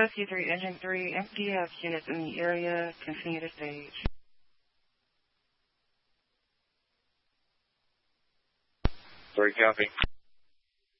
Rescue 3, Engine 3, MPF units in the area, continue to stage. Sorry, copy.